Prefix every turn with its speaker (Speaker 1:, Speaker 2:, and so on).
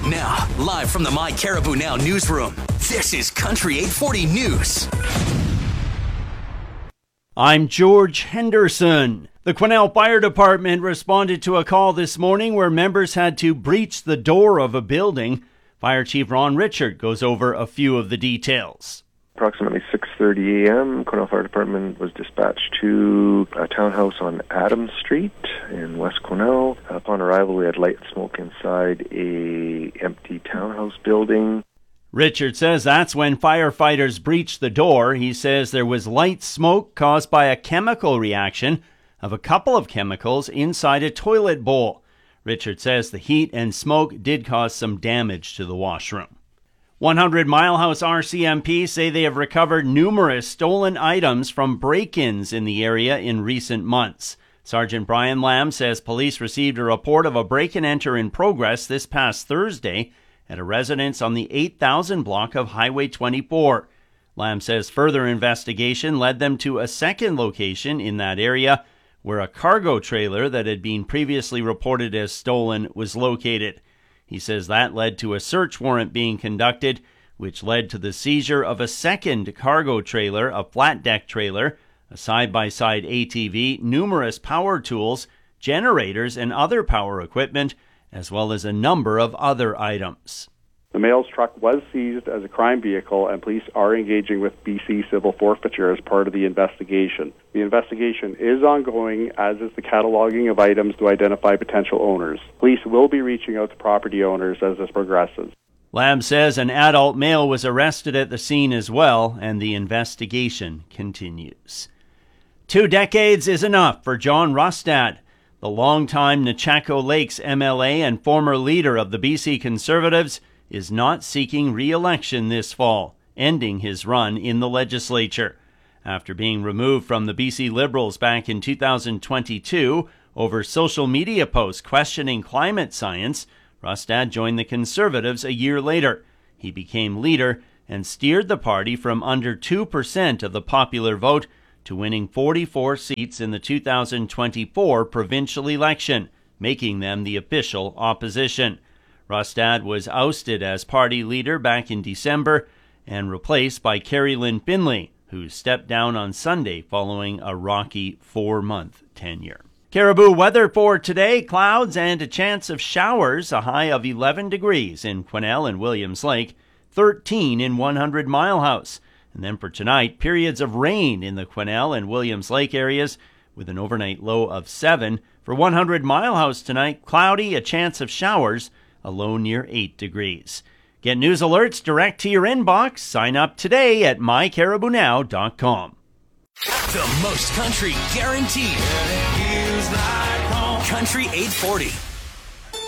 Speaker 1: Now, live from the My Caribou Now newsroom, this is Country 840 News.
Speaker 2: I'm George Henderson. The Quesnel Fire Department responded to a call this morning where members had to breach the door of a building. Fire Chief Ron Richard goes over a few of the details.
Speaker 3: Approximately 6:30 a.m., Quesnel Fire Department was dispatched to a townhouse on Adams Street in West Quesnel. Upon arrival, we had light and smoke inside a empty townhouse building.
Speaker 2: Richard says that's when firefighters breached the door. He says there was light smoke caused by a chemical reaction of a couple of chemicals inside a toilet bowl. Richard says the heat and smoke did cause some damage to the washroom. 100 Mile House RCMP say they have recovered numerous stolen items from break-ins in the area in recent months. Sergeant Brian Lamb says police received a report of a break-and-enter in progress this past Thursday at a residence on the 8,000 block of Highway 24. Lamb says further investigation led them to a second location in that area where a cargo trailer that had been previously reported as stolen was located. He says that led to a search warrant being conducted, which led to the seizure of a second cargo trailer, a flat deck trailer, a side-by-side ATV, numerous power tools, generators, and other power equipment, as well as a number of other items.
Speaker 4: The mails truck was seized as a crime vehicle, and police are engaging with BC Civil Forfeiture as part of the investigation. The investigation is ongoing, as is the cataloging of items to identify potential owners. Police will be reaching out to property owners as this progresses.
Speaker 2: Lamb says an adult male was arrested at the scene as well, and the investigation continues. 2 decades is enough for John Rustad. The longtime Nechako Lakes MLA and former leader of the BC Conservatives is not seeking re-election this fall, ending his run in the legislature. After being removed from the BC Liberals back in 2022 over social media posts questioning climate science, Rustad joined the Conservatives a year later. He became leader and steered the party from under 2% of the popular vote to winning 44 seats in the 2024 provincial election, making them the official opposition. Rustad was ousted as party leader back in December and replaced by Carrie Lynn Finlay, who stepped down on Sunday following a rocky 4-month tenure. Caribou weather for today, clouds and a chance of showers, a high of 11 degrees in Quesnel and Williams Lake, 13 in 100 Mile House. And then for tonight, periods of rain in the Quesnel and Williams Lake areas with an overnight low of 7. For 100 Mile House tonight, cloudy, a chance of showers, a low near 8 degrees. Get news alerts direct to your inbox. Sign up today at mycaribounow.com.
Speaker 1: The most country guaranteed. Country 840.